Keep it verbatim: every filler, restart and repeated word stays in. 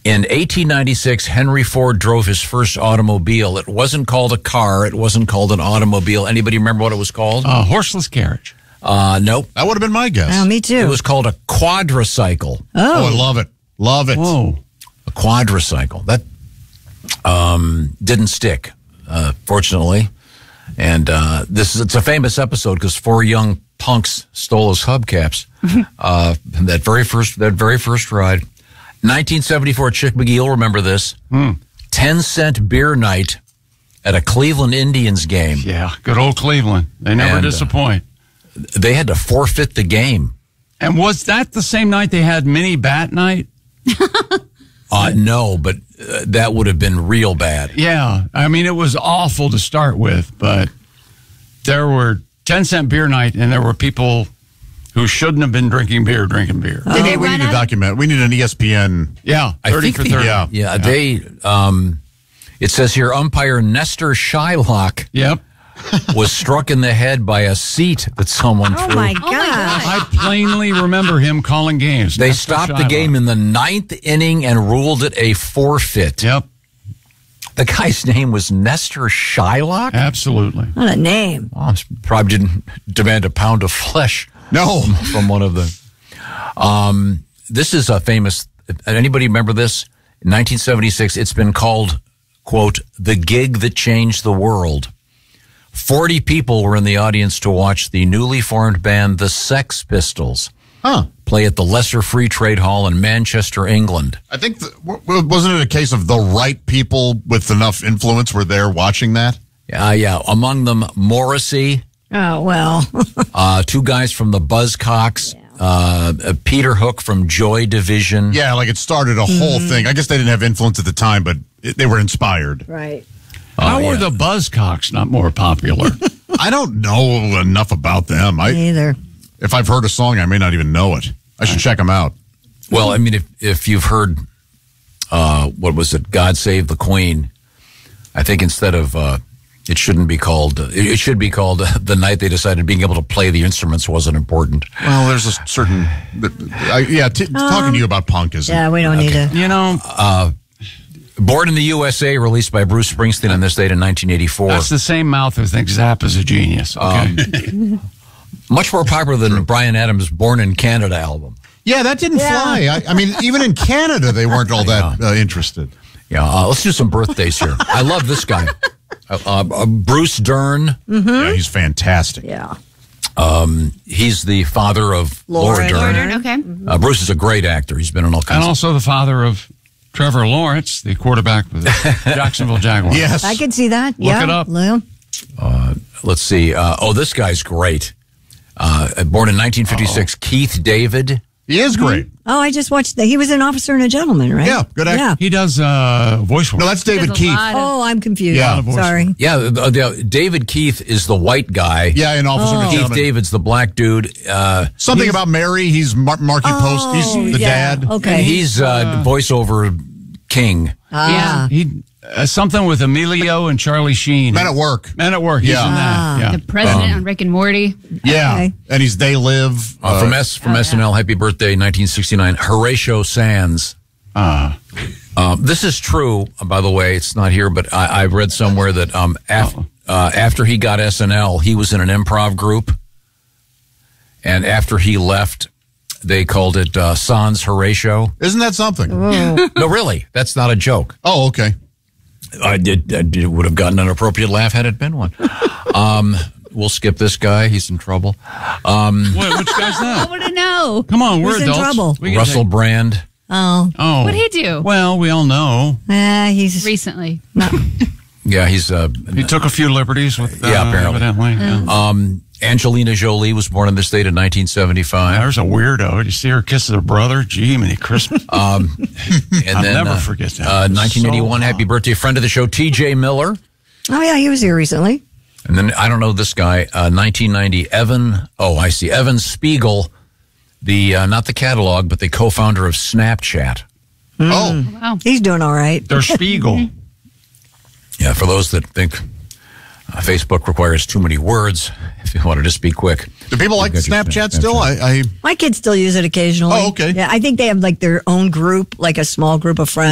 In eighteen ninety-six, Henry Ford drove his first automobile. It wasn't called a car. It wasn't called an automobile. Anybody remember what it was called? Uh, horseless carriage. Uh, nope. That would have been my guess. Oh, me too. It was called a quadricycle. Oh, Oh, I love it. Love it. Whoa. A quadricycle. That um, didn't stick, uh, fortunately. And uh, this is it's a famous episode because four young punks stole his hubcaps. uh, that very first that very first ride. nineteen seventy-four, Chick McGee will remember this. Hmm. ten cent beer night at a Cleveland Indians game. Yeah, good old Cleveland. They never And, uh, disappoint. They had to forfeit the game. And was that the same night they had mini bat night? Uh, no, but uh, that would have been real bad. Yeah. I mean, it was awful to start with, but there were ten cent beer night, and there were people who shouldn't have been drinking beer, drinking beer. Oh. Did they we run need a out? document. We need an E S P N. Yeah, I thirty think for they- thirty. Yeah. Yeah, they. Um, it says here, umpire Nestor Shylock Yep. was struck in the head by a seat that someone oh threw. my Oh, my God. gosh. I plainly remember him calling games. They Nestor stopped the Shylock. game in the ninth inning and ruled it a forfeit. Yep, The guy's name was Nestor Shylock. absolutely. What a name. Well, probably didn't demand a pound of flesh No. from one of the. Um, this is a famous. Anybody remember this? In nineteen seventy-six, it's been called, quote, the gig that changed the world. Forty people were in the audience to watch the newly formed band, the Sex Pistols, Huh. play at the Lesser Free Trade Hall in Manchester, England. I think, the, w- w- wasn't it a case of the right people with enough influence were there watching that? Uh, yeah, among them Morrissey, Oh, well. uh, two guys from the Buzzcocks, uh, uh, Peter Hook from Joy Division. Yeah, like it started a whole thing. I guess they didn't have influence at the time, but it, they were inspired. Right. How Oh, were yeah. the Buzzcocks not more popular? I don't know enough about them. I, Either. if I've heard a song, I may not even know it. I should check them out. Well, I mean, if if you've heard, uh, what was it, God Save the Queen, I think instead of, uh, it shouldn't be called, uh, it should be called uh, the night they decided being able to play the instruments wasn't important. Well, there's a certain, I, yeah, t- talking to you about punk isn't. Yeah, we don't need to. You know, Born in the U S A, released by Bruce Springsteen on this date in nineteen eighty-four. that's the same mouth who thinks Zappa's a genius. Okay. Much more popular than Bryan Adams' Born in Canada album. Yeah, that didn't Yeah. fly. I, I mean, even in Canada, they weren't all that uh, interested. Yeah, uh, let's do some birthdays here. I love this guy. Uh, uh, Bruce Dern. Yeah, he's fantastic. Yeah. He's the father of Laura, Laura Dern. Dern. Okay. Uh, Bruce is a great actor. He's been in all kinds And of also the father of Trevor Lawrence, the quarterback with the Jacksonville Jaguars. Yes. I could see that. Look yeah. it up. Lou. Let's see. Uh, oh, this guy's great. Uh, born in nineteen fifty-six, Keith David. He is great. Oh, I just watched that. He was an officer and a gentleman, right? Yeah, good actor. Yeah. He does uh, voice work. No, that's David There's a Keith. lot of- Oh, I'm confused. Yeah. Sorry. Yeah, the, the, David Keith is the white guy. Yeah, in Officer and a Keith Gentleman. David's the black dude. Uh, Something about Mary. He's Mar- Marky Post. Oh, He's the yeah. dad. Okay. and he's uh, voiceover king. Ah. He uh, something with Emilio and Charlie Sheen. Men at Work. Men at Work. He's Yeah. in that. Yeah. The president on Rick and Morty. Yeah. Okay. And he's They Live. Uh, from S from S N L, Happy Birthday, nineteen sixty-nine. Horatio Sands. Ah. Um, this is true, by the way. It's not here, but I, I read somewhere that um, af- uh, after he got S N L, he was in an improv group, and after he left, they called it uh, Sans Horatio. Isn't that something? Oh. No, really, that's not a joke. Oh, okay. I did. I did would have gotten an appropriate laugh had it been one. Um, we'll skip this guy. He's in trouble. Um, Wait, which guy's I that? want to know. Come on, we're Who's in adults. trouble? We can Russell take- Brand. Oh. Oh. What'd he do? Well, we all know. Uh, he's Recently. Yeah, he's. Uh, He took a few liberties with. Uh, Yeah, apparently. Evidently. Yeah. um, Angelina Jolie was born in this state in nineteen seventy-five. There's a weirdo. Did you see her kiss her brother? Gee, many Christmas. Um, and I'll then, never uh, forget that. Uh, nineteen eighty-one, So happy birthday, friend of the show, T J Miller. Oh, yeah, he was here recently. And then, I don't know this guy, uh, nineteen ninety, Evan, oh, I see, Evan Spiegel, the, uh, not the catalog, but the co-founder of Snapchat. Oh. Wow. He's doing all right. Der Spiegel. Yeah, for those that think uh, Facebook requires too many words, if you want to just be quick. Do people like You've got your Snapchat Snapchat. still? I, I My kids still use it occasionally. Oh, okay. Yeah, I think they have like their own group, like a small group of friends.